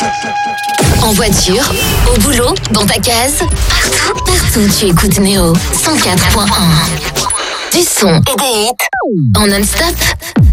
En voiture, au boulot, dans ta case, partout tu écoutes Néo 104.1. Du son et des hits en non-stop.